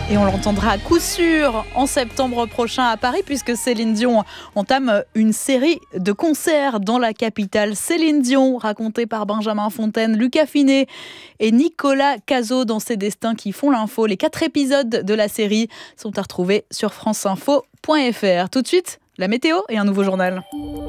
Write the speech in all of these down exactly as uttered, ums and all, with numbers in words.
Et on l'entendra à coup sûr en septembre prochain à Paris, puisque Céline Dion entame une série de concerts dans la capitale. Céline Dion, racontée par Benjamin Fontaine, Lucas Finet et Nicolas Cazot dans Ses destins qui font l'info. Les quatre épisodes de la série sont à retrouver sur franceinfo point f r. Tout de suite, la météo et un nouveau journal.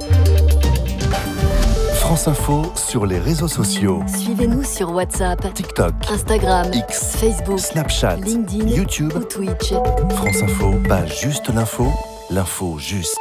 France Info sur les réseaux sociaux. Suivez-nous sur WhatsApp, TikTok, Instagram, X, Facebook, Snapchat, LinkedIn, YouTube ou Twitch. France Info, pas juste l'info, l'info juste.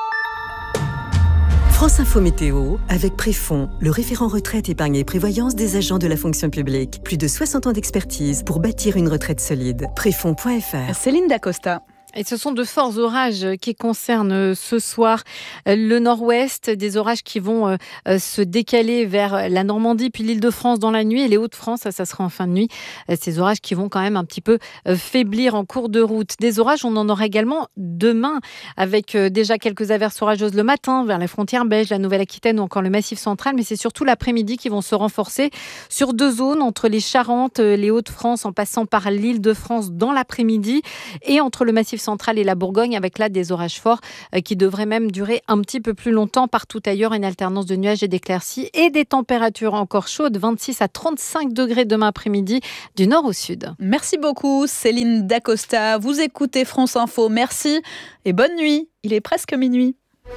France Info Météo, avec Préfond, le référent retraite, épargne et prévoyance des agents de la fonction publique. Plus de soixante ans d'expertise pour bâtir une retraite solide. Préfond point f r. Céline Dacosta. Et ce sont de forts orages qui concernent ce soir le nord-ouest, des orages qui vont se décaler vers la Normandie puis l'Île-de-France dans la nuit et les Hauts-de-France, ça, ça sera en fin de nuit. Ces orages qui vont quand même un petit peu faiblir en cours de route. Des orages, on en aura également demain avec déjà quelques averses orageuses le matin vers les frontières belges, la Nouvelle-Aquitaine ou encore le Massif central, mais c'est surtout l'après-midi qui vont se renforcer sur deux zones, entre les Charentes, les Hauts-de-France en passant par l'Île-de-France dans l'après-midi et entre le Massif centrale et la Bourgogne, avec là des orages forts euh, qui devraient même durer un petit peu plus longtemps. Partout ailleurs, une alternance de nuages et d'éclaircies et des températures encore chaudes, vingt-six à trente-cinq degrés demain après-midi du nord au sud. Merci beaucoup Céline Dacosta. Vous écoutez France Info, merci et bonne nuit. Il est presque minuit.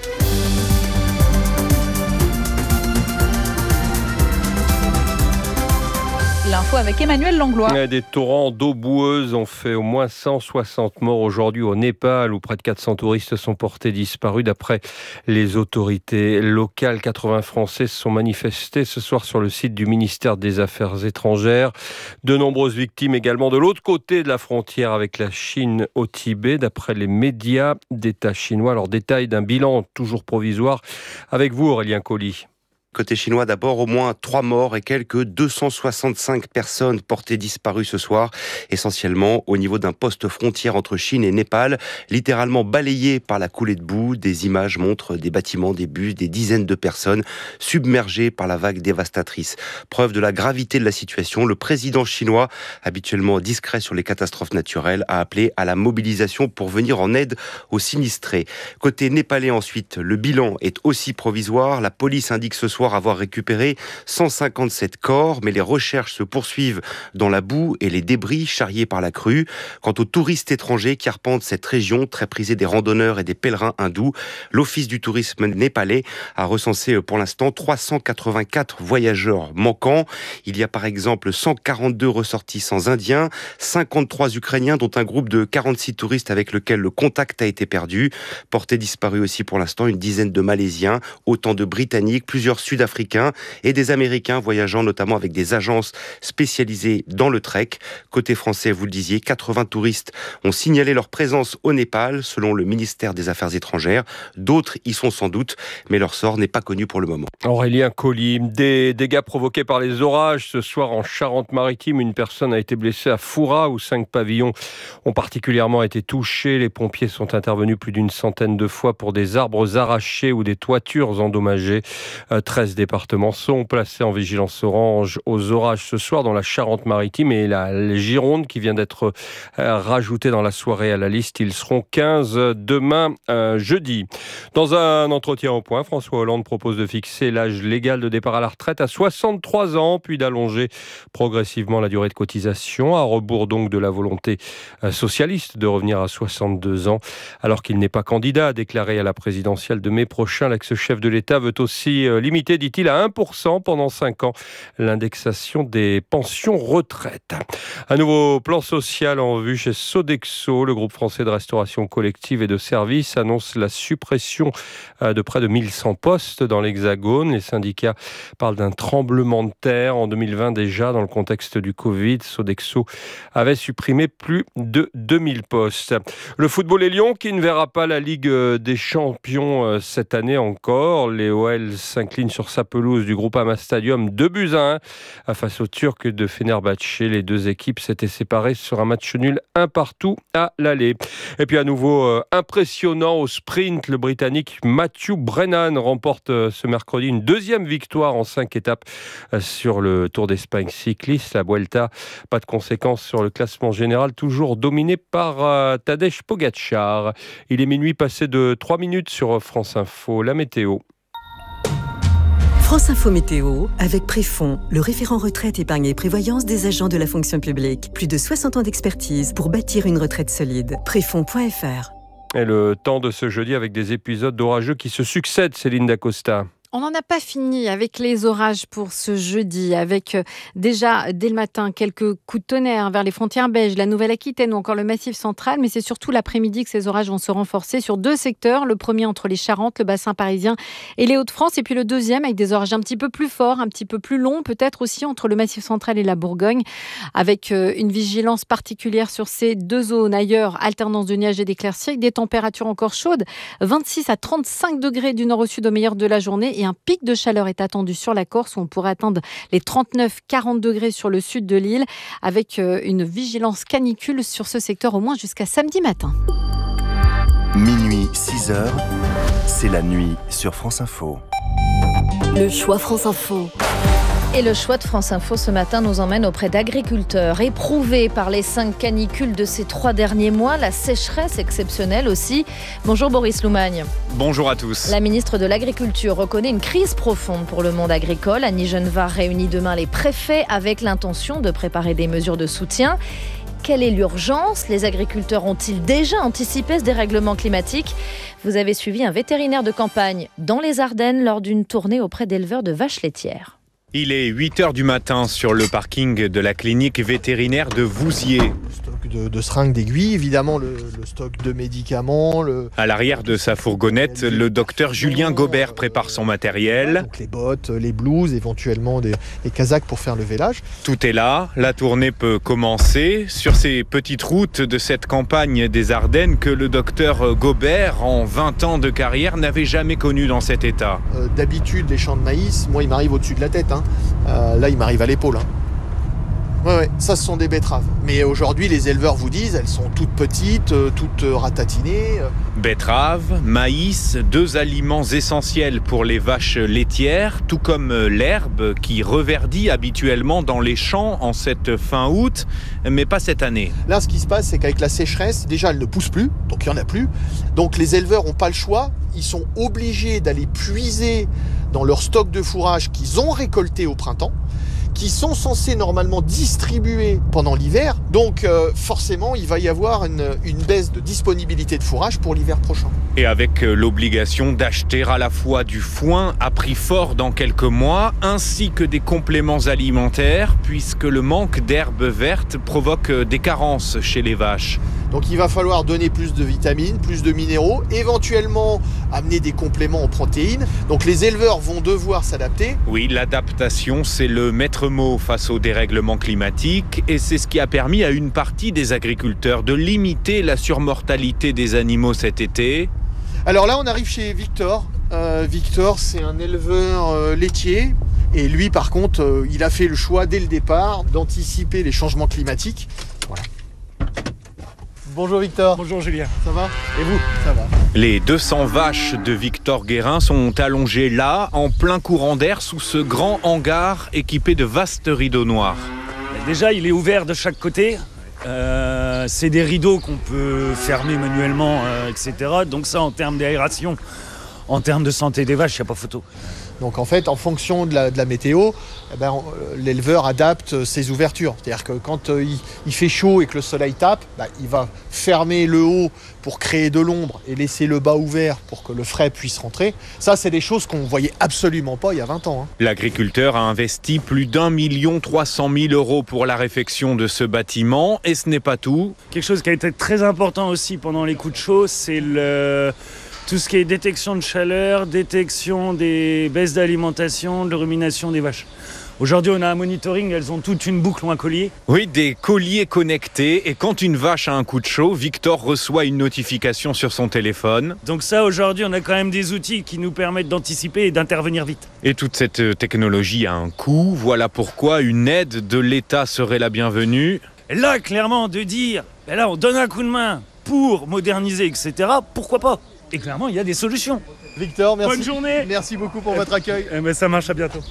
L'info avec Emmanuel Langlois. Des torrents d'eau boueuse ont fait au moins cent soixante morts aujourd'hui au Népal, où près de quatre cents touristes sont portés disparus. D'après les autorités locales, quatre-vingts Français se sont manifestés ce soir sur le site du ministère des Affaires étrangères. De nombreuses victimes également de l'autre côté de la frontière avec la Chine au Tibet, d'après les médias d'État chinois. Alors, détail d'un bilan toujours provisoire avec vous, Aurélien Colli. Côté chinois, d'abord, au moins trois morts et quelques deux cent soixante-cinq personnes portées disparues ce soir, essentiellement au niveau d'un poste frontière entre Chine et Népal, littéralement balayé par la coulée de boue. Des images montrent des bâtiments, des bus, des dizaines de personnes submergées par la vague dévastatrice. Preuve de la gravité de la situation, le président chinois, habituellement discret sur les catastrophes naturelles, a appelé à la mobilisation pour venir en aide aux sinistrés. Côté népalais ensuite, le bilan est aussi provisoire. La police indique ce soir avoir récupéré cent cinquante-sept corps, mais les recherches se poursuivent dans la boue et les débris charriés par la crue. Quant aux touristes étrangers qui arpentent cette région, très prisée des randonneurs et des pèlerins hindous, l'Office du tourisme népalais a recensé pour l'instant trois cent quatre-vingt-quatre voyageurs manquants. Il y a par exemple cent quarante-deux ressortissants indiens, cinquante-trois Ukrainiens, dont un groupe de quarante-six touristes avec lequel le contact a été perdu. Portés disparus aussi pour l'instant une dizaine de Malaisiens, autant de Britanniques, plusieurs Sud-Africains et des Américains voyageant notamment avec des agences spécialisées dans le trek. Côté français, vous le disiez, quatre-vingts touristes ont signalé leur présence au Népal, selon le ministère des Affaires étrangères. D'autres y sont sans doute, mais leur sort n'est pas connu pour le moment. Aurélien Colli, des dégâts provoqués par les orages. Ce soir en Charente-Maritime, une personne a été blessée à Foura, où cinq pavillons ont particulièrement été touchés. Les pompiers sont intervenus plus d'une centaine de fois pour des arbres arrachés ou des toitures endommagées. treize départements sont placés en vigilance orange aux orages ce soir dans la Charente-Maritime et la Gironde qui vient d'être euh, rajoutée dans la soirée à la liste. Ils seront quinze demain euh, jeudi. Dans un entretien au point, François Hollande propose de fixer l'âge légal de départ à la retraite à soixante-trois ans, puis d'allonger progressivement la durée de cotisation, à rebours donc de la volonté euh, socialiste de revenir à soixante-deux ans. Alors qu'il n'est pas candidat déclaré à la présidentielle de mai prochain, l'ex-chef de l'État veut aussi euh, limiter, dit-il, à un pour cent pendant cinq ans l'indexation des pensions retraite. Un nouveau plan social en vue chez Sodexo. Le groupe français de restauration collective et de services annonce la suppression de près de mille cent postes dans l'Hexagone. Les syndicats parlent d'un tremblement de terre. En deux mille vingt déjà, dans le contexte du Covid, Sodexo avait supprimé plus de deux mille postes. Le football et Lyon qui ne verra pas la Ligue des Champions cette année encore. Les O L s'inclinent sur sa pelouse du Groupama Stadium, deux buts à un face aux Turcs de Fenerbahçe. Les deux équipes s'étaient séparées sur un match nul un partout à l'aller. Et puis à nouveau euh, impressionnant au sprint, le Britannique Matthew Brennan remporte euh, ce mercredi une deuxième victoire en cinq étapes euh, sur le Tour d'Espagne cycliste. La Vuelta, pas de conséquences sur le classement général, toujours dominé par euh, Tadej Pogačar. Il est minuit passé de trois minutes sur France Info. La météo. France Info Météo, avec Préfond, le référent retraite, épargne et prévoyance des agents de la fonction publique. Plus de soixante ans d'expertise pour bâtir une retraite solide. Préfond point F R. Et le temps de ce jeudi avec des épisodes d'orageux qui se succèdent, Céline Dacosta. On n'en a pas fini avec les orages pour ce jeudi, avec déjà dès le matin quelques coups de tonnerre vers les frontières belges, la Nouvelle-Aquitaine ou encore le Massif central, mais c'est surtout l'après-midi que ces orages vont se renforcer sur deux secteurs, le premier entre les Charentes, le bassin parisien et les Hauts-de-France, et puis le deuxième avec des orages un petit peu plus forts, un petit peu plus longs, peut-être aussi entre le Massif central et la Bourgogne, avec une vigilance particulière sur ces deux zones. Ailleurs, alternance de nuages et d'éclaircies, avec des températures encore chaudes, vingt-six à trente-cinq degrés du nord au sud au meilleur de la journée, et un pic de chaleur est attendu sur la Corse où on pourrait atteindre les trente-neuf à quarante degrés sur le sud de l'île avec une vigilance canicule sur ce secteur au moins jusqu'à samedi matin. Minuit, six heures, c'est la nuit sur France Info. Le choix France Info. Et le choix de France Info ce matin nous emmène auprès d'agriculteurs éprouvés par les cinq canicules de ces trois derniers mois, la sécheresse exceptionnelle aussi. Bonjour Boris Loumagne. Bonjour à tous. La ministre de l'Agriculture reconnaît une crise profonde pour le monde agricole. Annie Genevard réunit demain les préfets avec l'intention de préparer des mesures de soutien. Quelle est l'urgence ? Les agriculteurs ont-ils déjà anticipé ce dérèglement climatique ? Vous avez suivi un vétérinaire de campagne dans les Ardennes lors d'une tournée auprès d'éleveurs de vaches laitières. Il est huit heures du matin sur le parking de la clinique vétérinaire de Vouziers. Le stock de, de seringues, d'aiguilles, évidemment le, le stock de médicaments. Le... À l'arrière de sa fourgonnette, le docteur Julien Gobert prépare son matériel. Donc les bottes, les blouses, éventuellement des, des casaques pour faire le vélage. Tout est là, la tournée peut commencer sur ces petites routes de cette campagne des Ardennes que le docteur Gobert, en vingt ans de carrière, n'avait jamais connu dans cet état. Euh, d'habitude, les champs de maïs, moi il m'arrive au-dessus de la tête. Hein. Euh, là, il m'arrive à l'épaule. Hein. Ouais, ouais, ça, ce sont des betteraves. Mais aujourd'hui, les éleveurs vous disent, elles sont toutes petites, euh, toutes ratatinées. Betteraves, maïs, deux aliments essentiels pour les vaches laitières, tout comme l'herbe qui reverdit habituellement dans les champs en cette fin août, mais pas cette année. Là, ce qui se passe, c'est qu'avec la sécheresse, déjà, elle ne pousse plus, donc il n'y en a plus. Donc les éleveurs n'ont pas le choix. Ils sont obligés d'aller puiser dans leur stock de fourrage qu'ils ont récolté au printemps, qui sont censés normalement distribuer pendant l'hiver. Donc euh, forcément, il va y avoir une, une baisse de disponibilité de fourrage pour l'hiver prochain. Et avec l'obligation d'acheter à la fois du foin à prix fort dans quelques mois, ainsi que des compléments alimentaires, puisque le manque d'herbes vertes provoque des carences chez les vaches. Donc il va falloir donner plus de vitamines, plus de minéraux, éventuellement amener des compléments en protéines. Donc les éleveurs vont devoir s'adapter. Oui, l'adaptation, c'est le maître mot face au dérèglement climatique et c'est ce qui a permis à une partie des agriculteurs de limiter la surmortalité des animaux cet été. Alors là, on arrive chez Victor. Euh, Victor, c'est un éleveur euh, laitier. Et lui, par contre, euh, il a fait le choix dès le départ d'anticiper les changements climatiques. Voilà. Bonjour Victor. Bonjour Julien. Ça va ? Et vous ? Ça va. Les deux cents vaches de Victor Guérin sont allongées là, en plein courant d'air, sous ce grand hangar équipé de vastes rideaux noirs. Déjà, il est ouvert de chaque côté. Euh, c'est des rideaux qu'on peut fermer manuellement, euh, et cetera. Donc ça, en termes d'aération, en termes de santé des vaches, il n'y a pas photo. Donc en fait, en fonction de la, de la météo, eh ben, l'éleveur adapte ses ouvertures. C'est-à-dire que quand euh, il, il fait chaud et que le soleil tape, bah, il va fermer le haut pour créer de l'ombre et laisser le bas ouvert pour que le frais puisse rentrer. Ça, c'est des choses qu'on ne voyait absolument pas il y a vingt ans. Hein. L'agriculteur a investi plus d'un million trois cent mille euros pour la réfection de ce bâtiment et ce n'est pas tout. Quelque chose qui a été très important aussi pendant les coups de chaud, c'est le... tout ce qui est détection de chaleur, détection des baisses d'alimentation, de rumination des vaches. Aujourd'hui, on a un monitoring, elles ont toute une boucle ou un collier. Oui, des colliers connectés. Et quand une vache a un coup de chaud, Victor reçoit une notification sur son téléphone. Donc ça, aujourd'hui, on a quand même des outils qui nous permettent d'anticiper et d'intervenir vite. Et toute cette technologie a un coût. Voilà pourquoi une aide de l'État serait la bienvenue. Et là, clairement, de dire, ben là, on donne un coup de main pour moderniser, et cetera, pourquoi pas ? Et clairement, il y a des solutions. Victor, merci. Bonne journée. Merci beaucoup pour votre accueil. Eh ben, ça marche, à bientôt.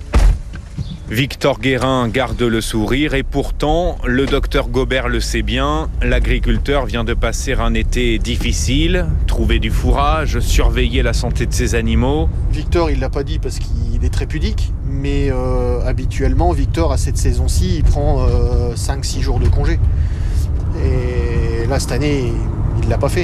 Victor Guérin garde le sourire et pourtant, le docteur Gobert le sait bien, l'agriculteur vient de passer un été difficile, trouver du fourrage, surveiller la santé de ses animaux. Victor, il l'a pas dit parce qu'il est très pudique, mais euh, habituellement, Victor, à cette saison-ci, il prend euh, cinq six jours de congé. Et là, cette année, il l'a pas fait.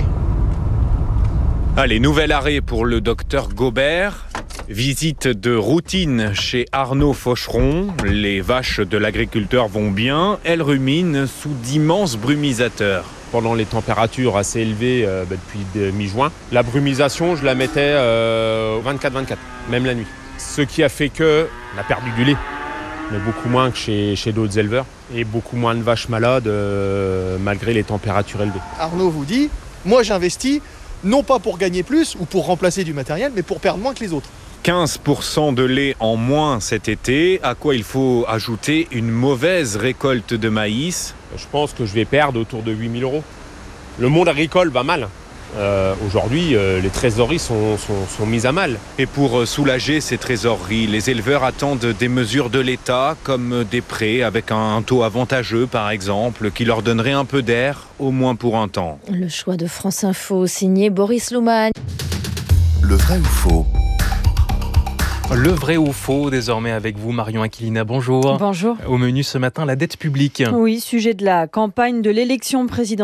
Allez, nouvel arrêt pour le docteur Gobert. Visite de routine chez Arnaud Faucheron. Les vaches de l'agriculteur vont bien. Elles ruminent sous d'immenses brumisateurs. Pendant les températures assez élevées euh, bah, depuis mi-juin, la brumisation, je la mettais euh, vingt-quatre vingt-quatre, même la nuit. Ce qui a fait qu'on a perdu du lait, mais beaucoup moins que chez, chez d'autres éleveurs. Et beaucoup moins de vaches malades euh, malgré les températures élevées. Arnaud vous dit, moi j'investis non pas pour gagner plus ou pour remplacer du matériel, mais pour perdre moins que les autres. quinze pour cent de lait en moins cet été, à quoi il faut ajouter une mauvaise récolte de maïs. Je pense que je vais perdre autour de huit mille euros. Le monde agricole va mal. Euh, aujourd'hui, euh, les trésoreries sont, sont, sont mises à mal. Et pour soulager ces trésoreries, les éleveurs attendent des mesures de l'État, comme des prêts avec un taux avantageux, par exemple, qui leur donnerait un peu d'air, au moins pour un temps. Le choix de France Info, signé Boris Louman. Le vrai ou faux ? Le vrai ou faux, désormais avec vous, Marion Aquilina, bonjour. Bonjour. Au menu ce matin, la dette publique. Oui, sujet de la campagne de l'élection présidentielle.